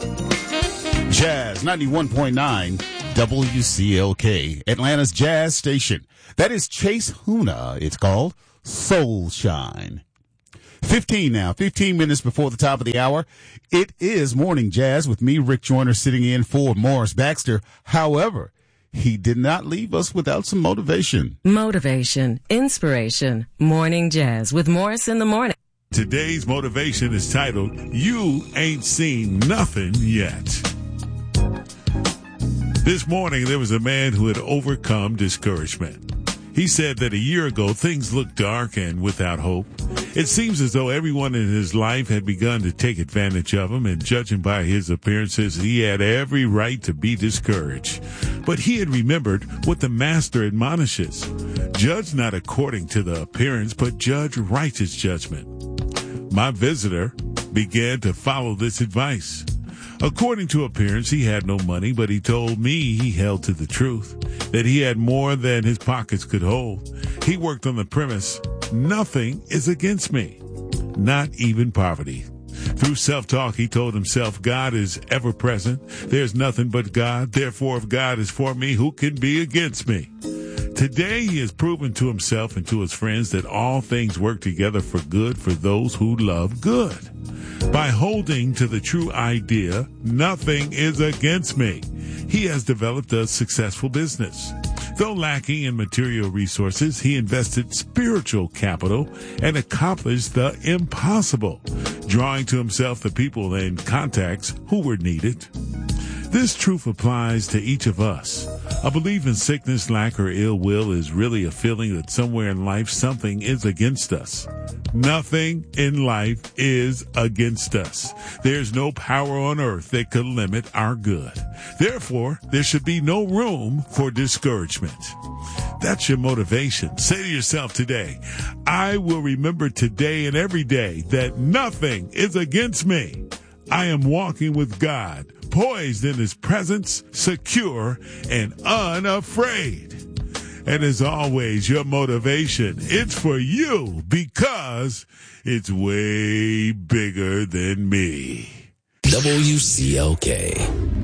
Jazz 91.9 WCLK, Atlanta's jazz station. That is Chase Huna. It's called Soul Shine. 15 minutes before the top of the hour. It is Morning Jazz with me, Rick Joyner, sitting in for Morris Baxter. However, he did not leave us without some motivation. Motivation, inspiration, Morning Jazz with Morris in the morning. Today's motivation is titled, You Ain't Seen Nothing Yet. This morning, there was a man who had overcome discouragement. He said that a year ago, things looked dark and without hope. It seems as though everyone in his life had begun to take advantage of him, and judging by his appearances, he had every right to be discouraged. But he had remembered what the Master admonishes. Judge not according to the appearance, but judge righteous judgment. My visitor began to follow this advice. According to appearance, he had no money, but he told me he held to the truth, that he had more than his pockets could hold. He worked on the premise, nothing is against me, not even poverty. Through self-talk, he told himself, God is ever present. There's nothing but God. Therefore, if God is for me, who can be against me? Today, he has proven to himself and to his friends that all things work together for good for those who love good. By holding to the true idea, nothing is against me, he has developed a successful business. Though lacking in material resources, he invested spiritual capital and accomplished the impossible, drawing to himself the people and contacts who were needed. This truth applies to each of us. A belief in sickness, lack, or ill will is really a feeling that somewhere in life something is against us. Nothing in life is against us. There's no power on earth that could limit our good. Therefore, there should be no room for discouragement. That's your motivation. Say to yourself today, I will remember today and every day that nothing is against me. I am walking with God, poised in his presence, secure and unafraid. And as always, your motivation, it's for you because it's way bigger than me. WCLK.